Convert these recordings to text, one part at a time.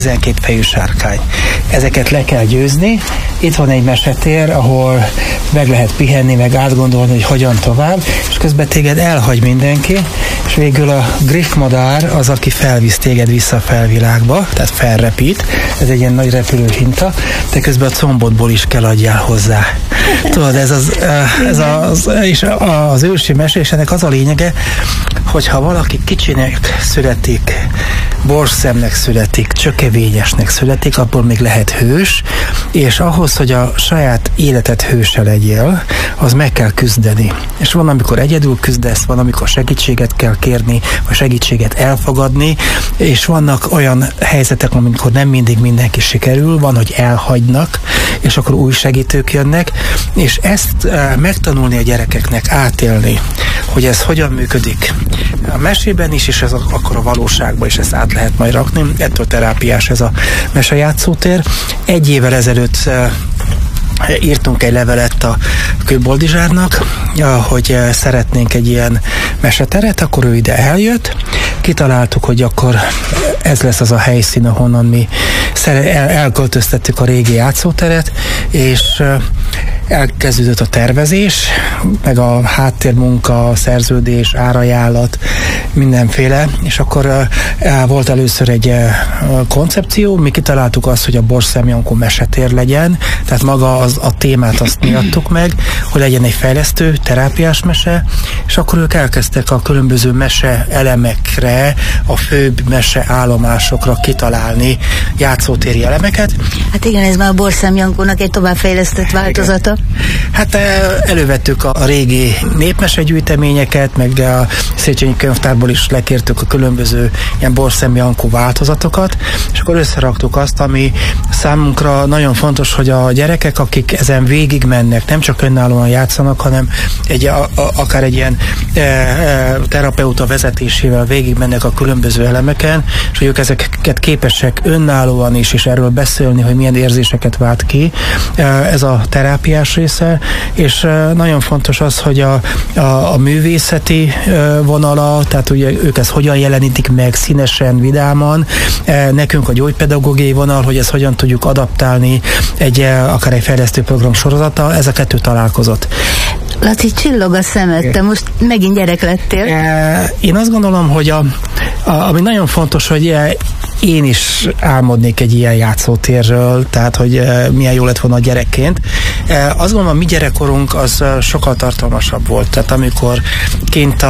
12 fejű sárkány. Ezeket le kell győzni. Itt van egy mesetér, ahol meg lehet pihenni, meg átgondolni, hogy hogyan tovább, és közben téged elhagy mindenki, és végül a griffmadár az, aki felvisz téged vissza a felvilágba, tehát felrepít. Ez egy ilyen nagy repülő hinta, de közben a combodból is kell adjál hozzá. Tudod, és az ősi mesésének az a lényege, hogyha valaki kicsinek születik, borszemnek születik, csökevényesnek születik, abból még lehet hős, és ahhoz, hogy a saját életed hőse legyél, az meg kell küzdeni. És van, amikor egyedül küzdesz, van, amikor segítséget kell kérni, vagy segítséget elfogadni, és vannak olyan helyzetek, amikor nem mindig mindenki sikerül, van, hogy elhagynak, és akkor új segítők jönnek, és ezt megtanulni a gyerekeknek, átélni, hogy ez hogyan működik. A mesében is, és ez akkor a valóságban is ezt át lehet majd rakni. Ettől terápiás ez a mesejátszótér. 1 évvel ezelőtt írtunk egy levelet a Kőboldizsárnak, hogy szeretnénk egy ilyen meseteret, akkor ő ide eljött. Kitaláltuk, hogy akkor ez lesz az a helyszín, ahonnan mi elköltöztettük a régi játszóteret, és elkezdődött a tervezés, meg a háttérmunka, a szerződés, árajánlat, mindenféle, és akkor volt először egy koncepció, mi kitaláltuk azt, hogy a Borszem Jankó mesetér legyen, tehát maga a témát azt mi adtuk meg, hogy legyen egy fejlesztő, terápiás mese, és akkor ők elkezdtek a különböző mese elemekre, a főbb mese állomásokra kitalálni játszótéri elemeket. Hát igen, ez már a Borszem Jankónak egy továbbfejlesztett változata. Hát elővettük a régi népmesegyűjteményeket, meg a Széchenyi könyvtárból is lekértük a különböző ilyen Borszem Jankó változatokat, és akkor összeraktuk azt, ami számunkra nagyon fontos, hogy a gyerekek, akik ezen végig mennek, nem csak önállóan játszanak, hanem akár egy ilyen terapeuta vezetésével végig mennek a különböző elemeken, és hogy ők ezeket képesek önállóan is, és erről beszélni, hogy milyen érzéseket vált ki. Ez a terápiás része, és nagyon fontos az, hogy a művészeti vonala, tehát ugye ők ezt hogyan jelenítik meg színesen, vidáman, nekünk a gyógypedagógiai vonal, hogy ezt hogyan tudjuk adaptálni akár egy fejlesztő program sorozata, ez a kettő találkozott. Laci, csillog a szemed, te most megint gyerek lettél. Én azt gondolom, hogy ami nagyon fontos, hogy én is álmodnék egy ilyen játszótérről, tehát, hogy milyen jó lett volna a gyerekként. Azt gondolom, a mi gyerekkorunk az sokkal tartalmasabb volt. Tehát amikor kint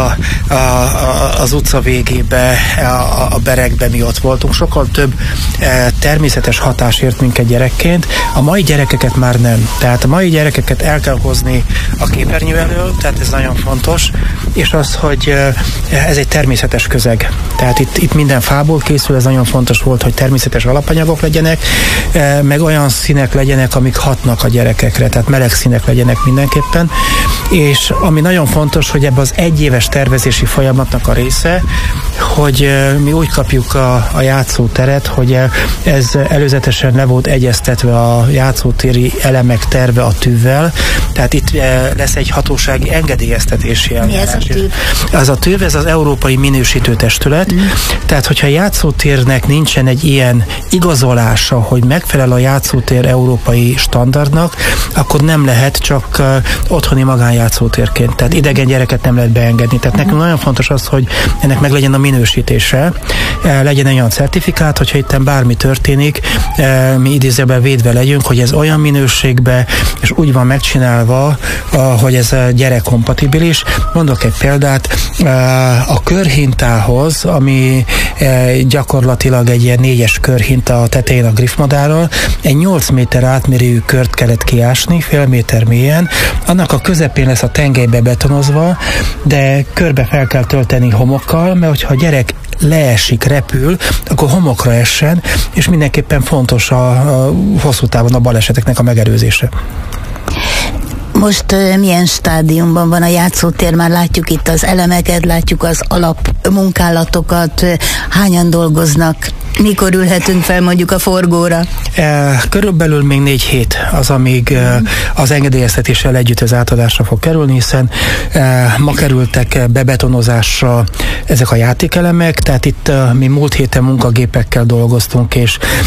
az utca végébe, a berekbe mi ott voltunk, sokkal több természetes hatás ért minket gyerekként. A mai gyerekeket már nem. Tehát a mai gyerekeket el kell hozni a képernyő elől, tehát ez nagyon fontos, és az, hogy ez egy természetes közeg. Tehát itt minden fából készül, ez nagyon fontos volt, hogy természetes alapanyagok legyenek, meg olyan színek legyenek, amik hatnak a gyerekekre, tehát meleg színek legyenek mindenképpen, és ami nagyon fontos, hogy ebbe az 1 éves tervezési folyamatnak a része, hogy mi úgy kapjuk a játszóteret, hogy ez előzetesen le volt egyeztetve a játszótéri elemek terve a TÜV-vel, tehát itt lesz egy hatósági engedélyeztetési eljárás. Mi ez a TÜV? Az a TÜV, ez az Európai Minősítő Testület, tehát hogyha a játszótérnek nincsen egy ilyen igazolása, hogy megfelel a játszótér európai standardnak, akkor nem lehet csak otthoni magánjátszótérként. Tehát idegen gyereket nem lehet beengedni. Tehát nekünk nagyon fontos az, hogy ennek meg legyen a minősítése, legyen olyan certifikát, hogyha itten bármi történik, mi idézőben védve legyünk, hogy ez olyan minőségben, és úgy van megcsinálva, hogy ez gyerekkompatibilis. Mondok egy példát, a körhintához, ami gyakorlatilag egy ilyen 4-es körhinta a tetején a griffmadárral, egy 8 méter átmérőjű kört kellett kiásni, fél méter mélyen, annak a közepén lesz a tengelybe betonozva, de körbe fel kell tölteni homokkal, mert hogyha a gyerek leesik, repül, akkor homokra essen, és mindenképpen fontos a hosszú távon a baleseteknek a megelőzése. Most milyen stádiumban van a játszótér? Már látjuk itt az elemeket, látjuk az alapmunkálatokat, hányan dolgoznak, mikor ülhetünk fel mondjuk a forgóra? Körülbelül még 4 hét az, amíg az engedélyeztetéssel együtt az átadásra fog kerülni, hiszen ma kerültek bebetonozásra ezek a játékelemek, tehát itt mi múlt héten munkagépekkel dolgoztunk, és